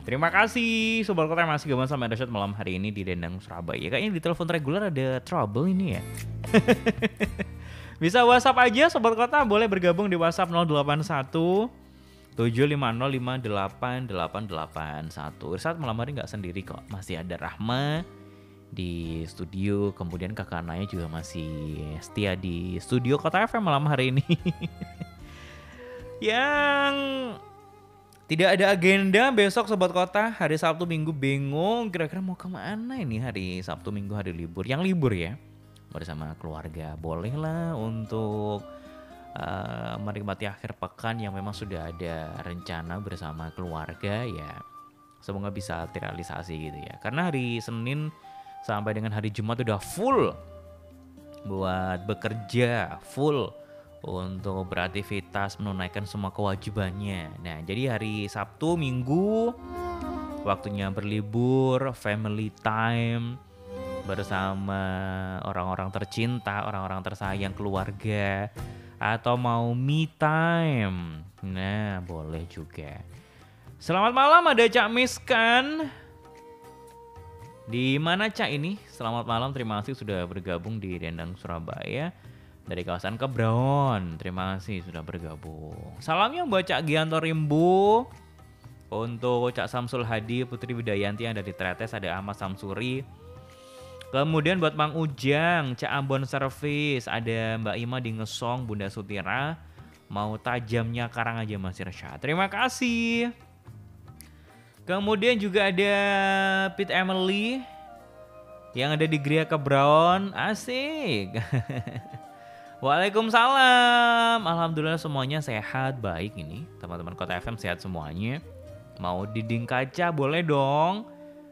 terima kasih Sobat Kota yang masih gabung sama Dahsyat malam hari ini di Dendang Surabaya. Kayaknya di telepon reguler ada trouble ini ya. Bisa WhatsApp aja Sobat Kota, boleh bergabung di WhatsApp 081 750588881. Irsat malam hari nggak sendiri kok, masih ada Rahma di studio, kemudian Kakak Naya juga masih setia di studio Kota FM malam hari ini. Yang tidak ada agenda besok Sobat Kota, hari Sabtu Minggu bingung kira-kira mau kemana ini hari Sabtu Minggu hari libur. Yang libur ya, bersama keluarga bolehlah untuk menikmati akhir pekan yang memang sudah ada rencana bersama keluarga ya. Semoga bisa terrealisasi gitu ya. Karena hari Senin sampai dengan hari Jumat udah full buat bekerja, full untuk beraktivitas menunaikan semua kewajibannya. Nah, jadi hari Sabtu, Minggu waktunya berlibur, family time bersama orang-orang tercinta, orang-orang tersayang, keluarga, atau mau me time. Nah, boleh juga. Selamat malam, ada Cak Miskan. Di mana Cak ini? Selamat malam, terima kasih sudah bergabung di Dendang Surabaya. Dari kawasan Kebron, terima kasih sudah bergabung. Salamnya buat Cak Gianto Rimbu. Untuk Cak Samsul Hadi, Putri Widayanti yang ada di Tretes, ada Ahmad Samsuri. Kemudian buat Mang Ujang, Cak Ambon Service, ada Mbak Ima di Ngesong, Bunda Sutira. Mau tajamnya karang aja Mas Irsyad. Terima kasih. Kemudian juga ada Pit Emily yang ada di Gria Kebron. Asik. Waalaikumsalam. Alhamdulillah semuanya sehat, baik ini. Teman-teman Kota FM sehat semuanya. Mau dinding kaca boleh dong.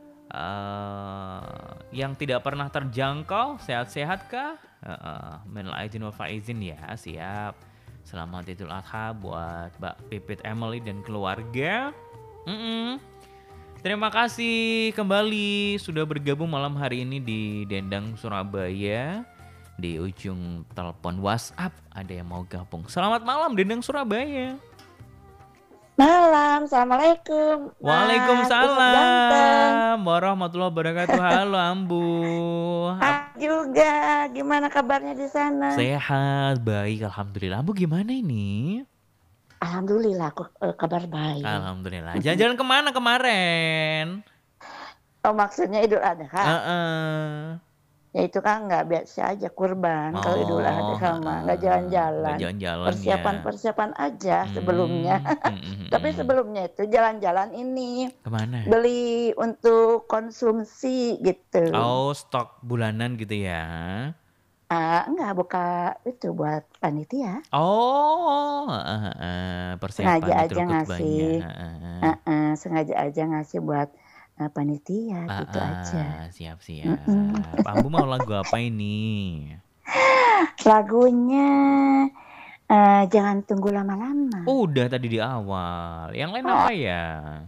Yang tidak pernah terjangkau, sehat-sehat kah? Minal aidin wal faizin ya, siap. Selamat Idul Adha buat Mbak Pipit Emily dan keluarga. Terima kasih kembali sudah bergabung malam hari ini di Dendang Surabaya. Di ujung telepon WhatsApp ada yang mau gabung. Selamat malam Dendang Surabaya. Malam, assalamualaikum. Waalaikumsalam warahmatullahi wabarakatuh. Halo Ambu. Juga, gimana kabarnya di sana? Sehat, baik, alhamdulillah. Ambu gimana ini? Alhamdulillah, aku kabar baik. Alhamdulillah. Jalan-jalan kemana kemarin? Oh, maksudnya Idul Adha? Ya itu kan nggak biasa aja kurban. Kalau Idul Adha mah nggak jalan-jalan. Persiapan aja sebelumnya. Tapi sebelumnya itu jalan-jalan ini. Kemana? Beli untuk konsumsi gitu. Oh, stok bulanan gitu ya? Enggak, buka itu buat panitia. Oh, persiapan sengaja itu aja ngasih. Sengaja aja ngasih buat panitia gitu aja. Siap. Ambu mau lagu apa ini? Lagunya Jangan Tunggu Lama-Lama. Udah tadi di awal. Yang lain apa ya?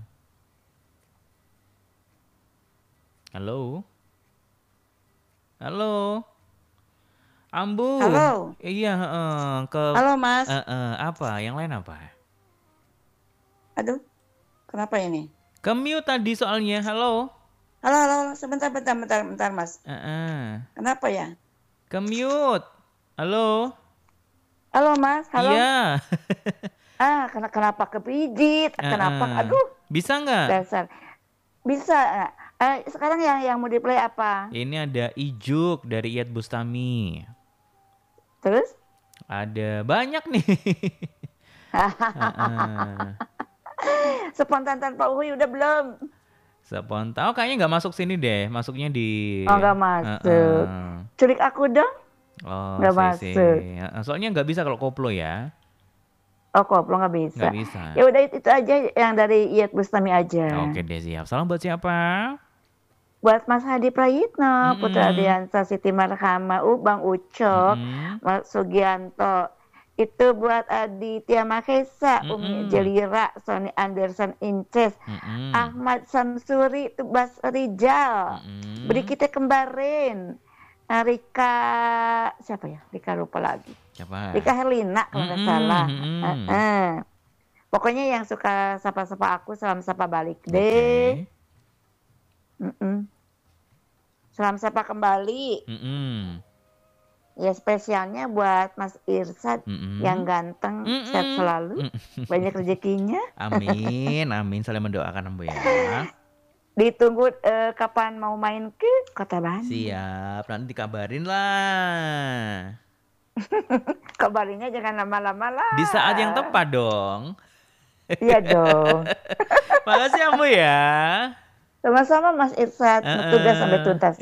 Halo? Ambu. Halo. Iya, Halo Mas. Apa? Yang lain apa? Aduh, kenapa ini? Ke-mute tadi soalnya. Halo. Sebentar Mas. Kenapa ya? Ke-mute. Halo Mas. Halo. Iya. Kenapa kepijit? Kenapa? Aduh. Bisa nggak? Dasar. Bisa. Sekarang yang mau di-play apa? Ini ada Ijuk dari Iyad Bustami. Terus? Ada banyak nih. Spontan tanpa Uhui udah belum? Spontan. Oh, kayaknya nggak masuk sini deh. Masuknya di. Oh, nggak masuk. Culik aku dong. Oh, nggak masuk. Soalnya nggak bisa kalau koplo ya. Oh, koplo nggak bisa. Nggak bisa. Ya udah itu aja yang dari Iyad Bustami aja. Oke deh, siap. Salam buat siapa? Buat Mas Hadi Prayitno, Putra Adiansa, Siti Marhama, Bang Ucok, Mas Sugianto. Itu buat Aditya Mahesa, Umi Jelira, Sony Anderson Inces, Ahmad Samsuri, Tubas Rijal, beri kita kembarin, Rika, siapa ya? Rika lupa lagi. Siapa? Rika Herlina kalau nggak salah. Pokoknya yang suka sapa-sapa aku, salam sapa balik deh. Salam sapa kembali. Ya spesialnya buat Mas Irsad yang ganteng, sehat selalu, banyak rezekinya. Amin, amin. Saling mendoakan Bu ya. Ditunggu kapan mau main ke Kota Bandung. Siap, nanti dikabarin lah. Kabarinnya jangan lama-lama lah. Di saat yang tepat dong. Iya dong. Makasih ya Bu ya. Sama-sama Mas Irsad, tugas sampai tuntas.